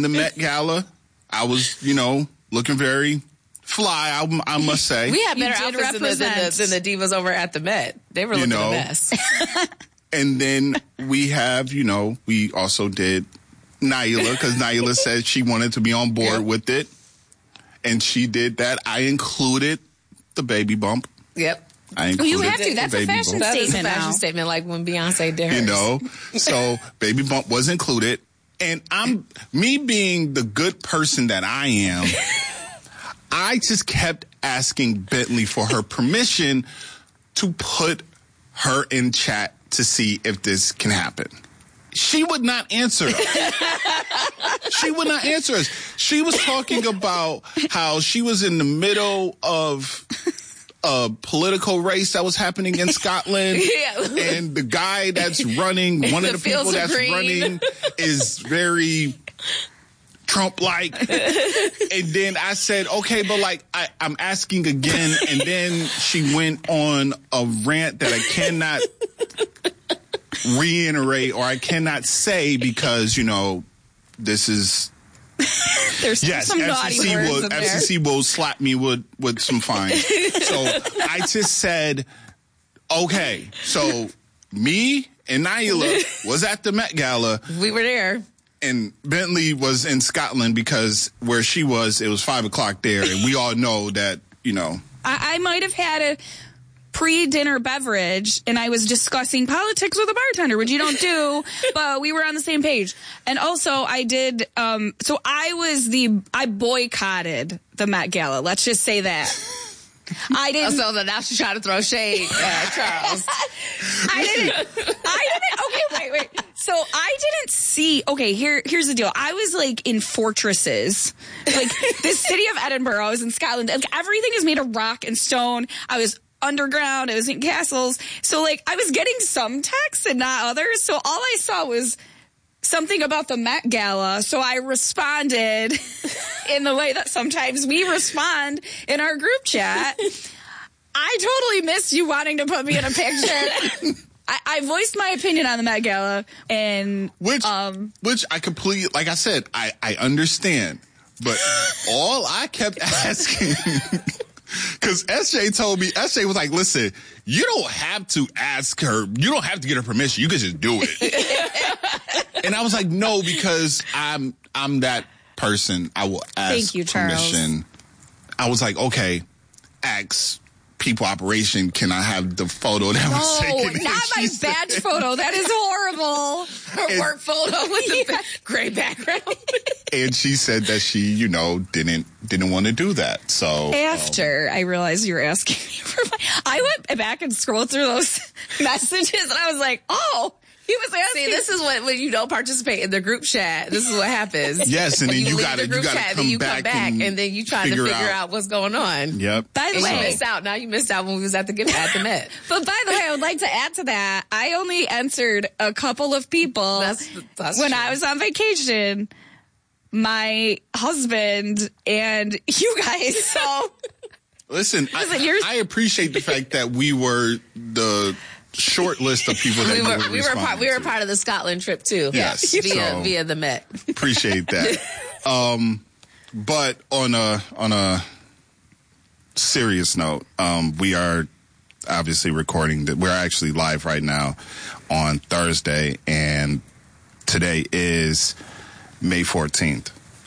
the Met Gala. I was, looking very fly, I must say. We had better outfits than the divas over at the Met. They were looking a mess. And then we have, we also did Naila, because Naila said she wanted to be on board with it. And she did that. I included the baby bump. Yep. You have to. That's a fashion statement. That is a fashion statement, like when Beyonce did hers. So baby bump was included. And me being the good person that I am, I just kept asking Bentley for her permission to put her in chat to see if this can happen. She would not answer us. She would not answer us. She was talking about how she was in the middle of a political race that was happening in Scotland. And the guy that's running, one of the people that's running, is very Trump-like. And then I said, okay, but I'm asking again. And then she went on a rant that I cannot reiterate or I cannot say because, this is... There's some naughty words in there. FCC will slap me with some fines. So I just said, okay, so me and Naila was at the Met Gala. We were there. And Bentley was in Scotland because where she was, it was 5:00 there. And we all know that, I might have had a pre-dinner beverage and I was discussing politics with a bartender, which you don't do, but we were on the same page. And also I did, so I boycotted the Met Gala. Let's just say that. I didn't. So now she's trying to throw shade at Charles. I didn't. Okay, wait. So I didn't see. Okay, here's the deal. I was in fortresses, the city of Edinburgh. I was in Scotland. Everything is made of rock and stone. I was underground. I was in castles. So I was getting some texts and not others. So all I saw was something about the Met Gala. So I responded in the way that sometimes we respond in our group chat. I totally missed you wanting to put me in a picture. I voiced my opinion on the Met Gala, and which I completely, like I said, I understand, but all I kept asking, because SJ was like, listen, you don't have to ask her, you don't have to get her permission, you can just do it. And I was like, no, because I'm that person. I will ask Thank you, Charles. permission. I was like, okay, ask people operation, can I have the photo that was taken? No, not my badge photo. That is horrible. Her work photo with the gray background. And she said that she, didn't want to do that. So after I realized you were asking me for I went back and scrolled through those messages and I was like, oh, he was asking. See, this is when you don't participate in the group chat. This is what happens. Yes, and then you got to come back and then you try to figure out what's going on. Yep. By the way, you missed out. Now you missed out when we was at the Met. But by the way, I would like to add to that. I only answered a couple of people that's when true. I was on vacation. My husband and you guys. So listen, I appreciate the fact that we were the short list of people that we were part of the Scotland trip too. Yes, via the Met. Appreciate that. But on a serious note, we are obviously recording that. We're actually live right now on Thursday, and today is May 14th.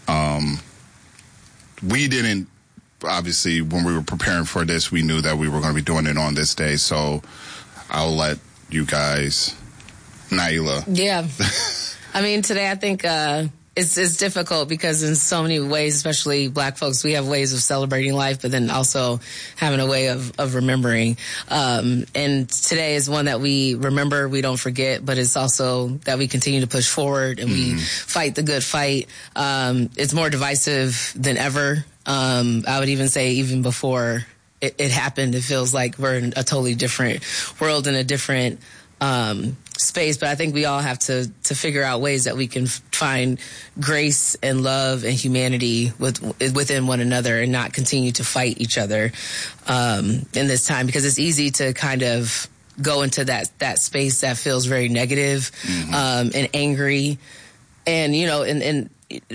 We didn't, obviously, when we were preparing for this, we knew that we were going to be doing it on this day, so I'll let you guys, Naila. Yeah. I mean, today I think it's difficult because in so many ways, especially Black folks, we have ways of celebrating life, but then also having a way of remembering. And today is one that we remember, we don't forget, but it's also that we continue to push forward and we fight the good fight. It's more divisive than ever. I would even say even before it happened, it feels like we're in a totally different world and a different space. But I think we all have to figure out ways that we can find grace and love and humanity within one another and not continue to fight each other in this time, because it's easy to kind of go into that space that feels very negative and angry. And, and